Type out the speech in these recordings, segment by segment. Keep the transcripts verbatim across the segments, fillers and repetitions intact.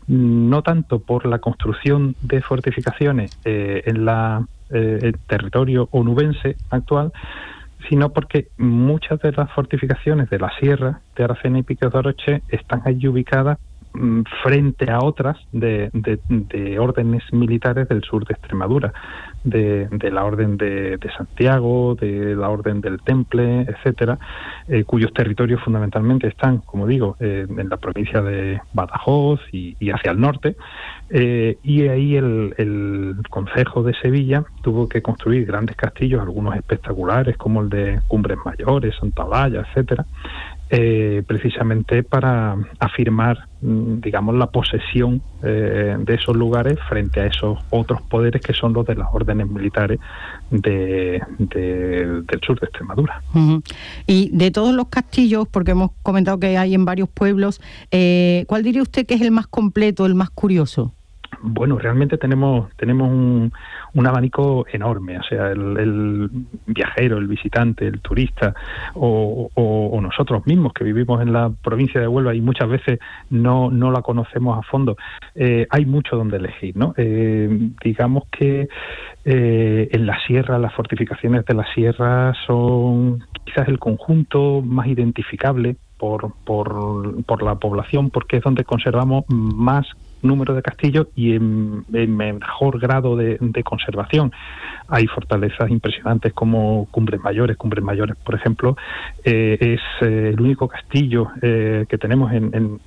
no tanto por la construcción de fortificaciones eh, en la eh, el territorio onubense actual, sino porque muchas de las fortificaciones de la sierra de Aracena y Piquer de Oroche están allí ubicadas mmm, frente a otras de, de, de órdenes militares del sur de Extremadura, de, de la Orden de, de Santiago, de la Orden del Temple, etcétera, eh, cuyos territorios fundamentalmente están, como digo, eh, en la provincia de Badajoz y, y hacia el norte, eh, y ahí el, el Concejo de Sevilla tuvo que construir grandes castillos, algunos espectaculares como el de Cumbres Mayores, Santa Olalla, etcétera, eh, precisamente para afirmar, digamos, la posesión eh, de esos lugares frente a esos otros poderes que son los de las órdenes militares de, de, del sur de Extremadura. Uh-huh. Y de todos los castillos, porque hemos comentado que hay en varios pueblos, eh, ¿cuál diría usted que es el más completo, el más curioso? Bueno, realmente tenemos tenemos un, un abanico enorme, o sea, el, el viajero, el visitante, el turista o, o, o nosotros mismos que vivimos en la provincia de Huelva y muchas veces no, no la conocemos a fondo, eh, hay mucho donde elegir, ¿no? Eh, digamos que eh, en la sierra, las fortificaciones de la sierra son quizás el conjunto más identificable por, por, por la población, porque es donde conservamos más número de castillos y en, en mejor grado de, de conservación. Hay fortalezas impresionantes como Cumbres Mayores. Cumbres Mayores, por ejemplo, eh, es eh, el único castillo eh, que tenemos en, en,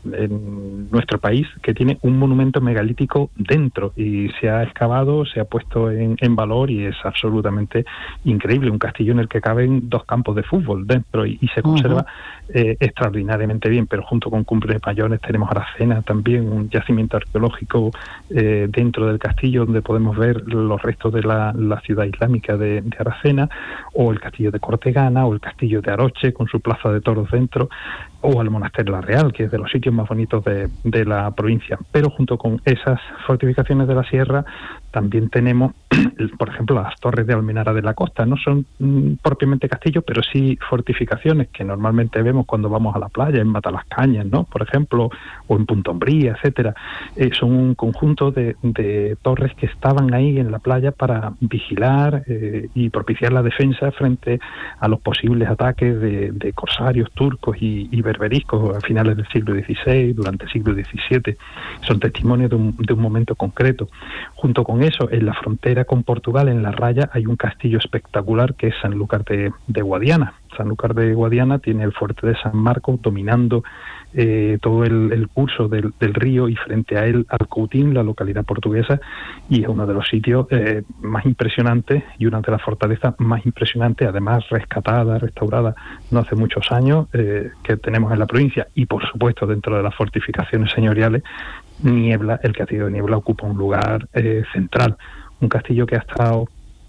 en nuestro país que tiene un monumento megalítico dentro y se ha excavado, se ha puesto en, en valor y es absolutamente increíble. Un castillo en el que caben dos campos de fútbol dentro y, y se conserva uh-huh. eh, extraordinariamente bien, pero junto con Cumbres Mayores tenemos Aracena también, un yacimiento arqueológico eh, dentro del castillo donde podemos ver los restos de la, la ciudad islámica de, de Aracena, o el castillo de Cortegana, o el castillo de Aroche con su plaza de toros dentro, o el monasterio La Real, que es de los sitios más bonitos de, de la provincia. Pero junto con esas fortificaciones de la sierra también tenemos, por ejemplo, las torres de Almenara de la Costa. No son mm, propiamente castillos, pero sí fortificaciones que normalmente vemos cuando vamos a la playa, en Matalascañas, ¿no?, por ejemplo, o en Punta Umbría, etcétera. Eh, son un conjunto de, de torres que estaban ahí en la playa para vigilar eh, y propiciar la defensa frente a los posibles ataques de, de corsarios turcos y, y berberiscos a finales del siglo dieciséis, durante el siglo diecisiete. Son testimonios de un, de un momento concreto. Junto con eso, en la frontera con Portugal, en la raya, hay un castillo espectacular que es Sanlúcar de, de Guadiana. Sanlúcar de Guadiana tiene el fuerte de San Marcos dominando eh, todo el, el curso del, del río y frente a él Alcoutín, la localidad portuguesa, y es uno de los sitios eh, más impresionantes y una de las fortalezas más impresionantes, además rescatada, restaurada no hace muchos años, eh, que tenemos en la provincia. Y por supuesto dentro de las fortificaciones señoriales, Niebla, el castillo de Niebla ocupa un lugar eh, central, un castillo que ha estado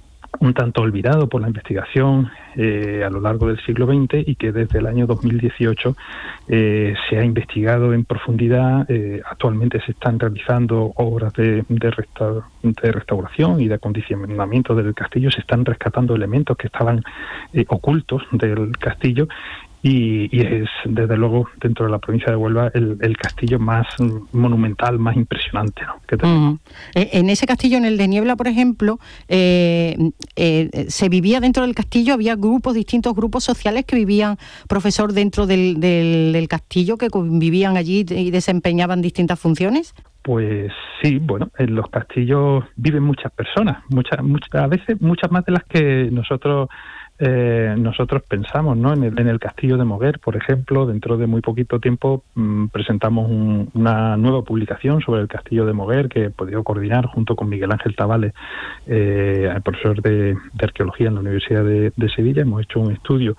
un tanto olvidado por la investigación eh, a lo largo del siglo veinte y que desde el año dos mil dieciocho eh, se ha investigado en profundidad. Eh, actualmente se están realizando obras de, de, resta- de restauración y de acondicionamiento del castillo, se están rescatando elementos que estaban eh, ocultos del castillo. Y, y es, desde luego, dentro de la provincia de Huelva, el, el castillo más monumental, más impresionante, ¿no?, que tenemos. Mm. En ese castillo, en el de Niebla, por ejemplo, eh, eh, se vivía dentro del castillo, había grupos, distintos grupos sociales que vivían, profesor, dentro del, del, del castillo, que vivían allí y desempeñaban distintas funciones. Pues sí, bueno, en los castillos viven muchas personas, muchas, muchas a veces muchas más de las que nosotros Eh, nosotros pensamos, ¿no? En el, en el castillo de Moguer, por ejemplo, dentro de muy poquito tiempo mmm, presentamos un, una nueva publicación sobre el castillo de Moguer que he podido coordinar junto con Miguel Ángel Tavales, eh, el profesor de, de arqueología en la Universidad de, de Sevilla. Hemos hecho un estudio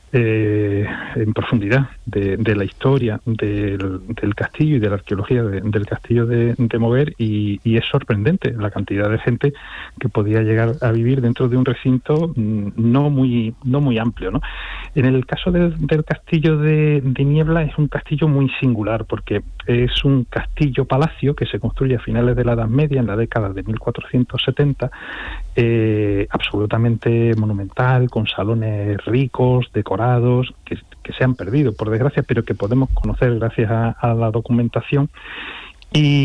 eh, en profundidad de, de la historia del, del castillo y de la arqueología de, del castillo de, de Moguer y, y es sorprendente la cantidad de gente que podía llegar a vivir dentro de un recinto mmm, no muy no muy amplio, ¿no? En el caso del, del castillo de, de Niebla es un castillo muy singular porque es un castillo-palacio que se construye a finales de la Edad Media, en la década de mil cuatrocientos setenta, eh, absolutamente monumental, con salones ricos, decorados, que, que se han perdido, por desgracia, pero que podemos conocer gracias a, a la documentación. Y